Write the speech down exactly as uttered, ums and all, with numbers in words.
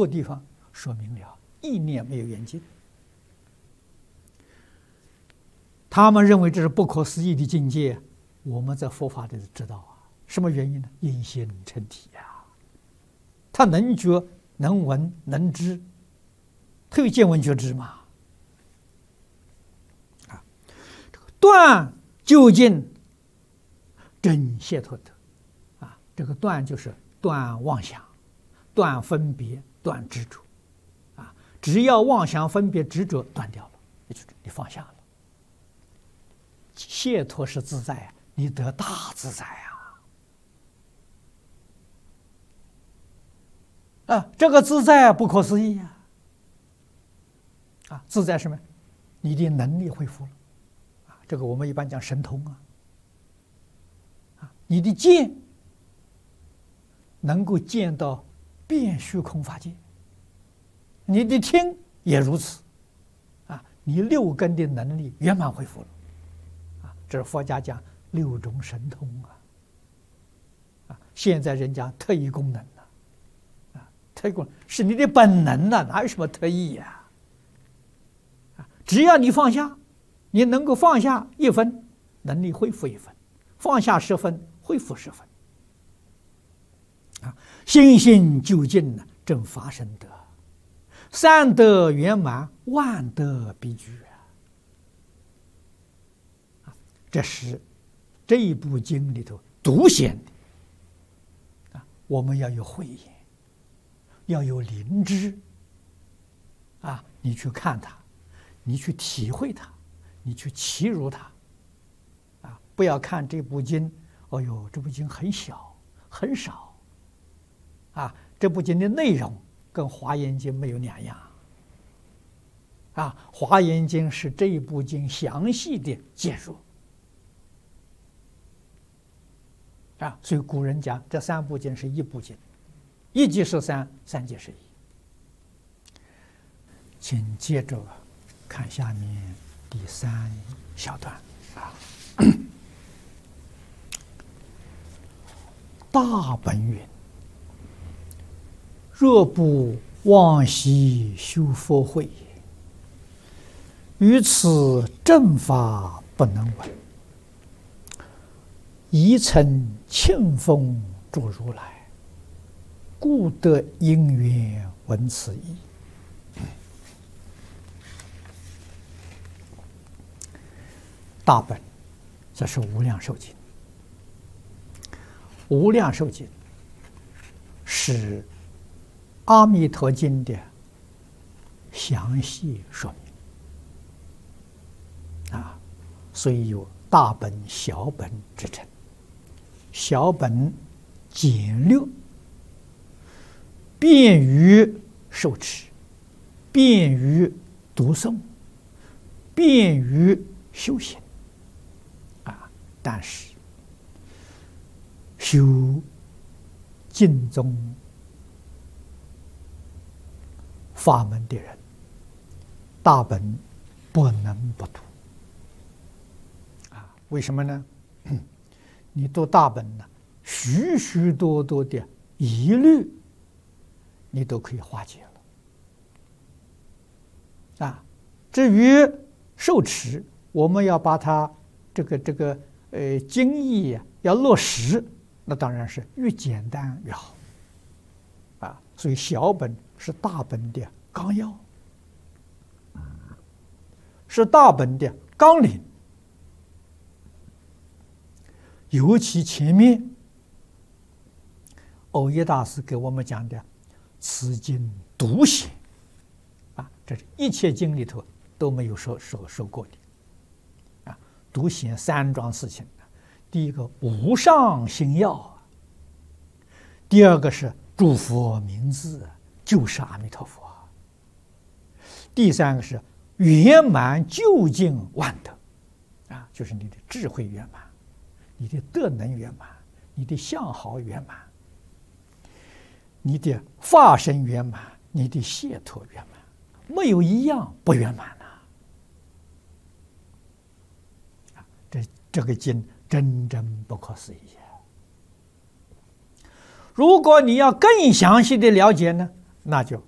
个地方说明了意念没有缘尽。他们认为这是不可思议的境界，我们在佛法里知道啊，什么原因呢？因心成体呀、啊，他能觉、能闻、能知，他有见闻觉知嘛。啊，这个断究竟真解脱得啊，这个断就是断妄想、断分别、断执着啊，只要妄想、分别、执着断掉了，也就是你放下了。解脱是自在，你得大自在啊！啊，这个自在不可思议呀！啊，自在什么？你的能力恢复了，啊，这个我们一般讲神通啊。啊，你的见能够见到遍虚空法界，你的听也如此，啊，你六根的能力圆满恢复了。这是佛家讲六种神通啊，啊，现在人家特异功能了，啊，特异功能是你的本能了，哪有什么特异呀？啊，只要你放下，你能够放下一分，能力恢复一分；放下十分，恢复十分。啊，心性究竟呢，正法身德，三德圆满，万德必具。这是这一部经里头独显的啊！我们要有慧眼，要有灵知啊！你去看它，你去体会它，你去契入它啊！不要看这部经，哦呦，这部经很小很少啊！这部经的内容跟《华严经》没有两样啊！《华严经》是这一部经详细的介入。啊，所以古人讲这三部经是一部经，一即是三，三即是一。请接着看下面第三小段啊。大本云：若不往昔修佛慧，于此正法不能闻。宜乘清风著如来，故得因缘闻此意。大本，这是无量寿经。无量寿经是阿弥陀经的详细说明啊，所以有大本、小本之称。小本简略，便于受持，便于读诵，便于修行啊！但是修净宗法门的人，大本不能不读啊！为什么呢？你读大本呢，许许多多的疑虑，你都可以化解了啊。至于受持，我们要把它这个这个呃经义要落实，那当然是越简单越好啊。所以小本是大本的纲要，是大本的纲领。尤其前面藕益大师给我们讲的此经独显啊，这是一切经里头都没有说说说过的啊，独显三桩事情。第一个无上心要，第二个是诸佛名字就是阿弥陀佛，第三个是圆满究竟万德啊，就是你的智慧圆满，你的德能圆满，你的相好圆满，你的法身圆满，你的解脱圆满，没有一样不圆满呐！啊，这这个经真正不可思议。如果你要更详细的了解呢，那就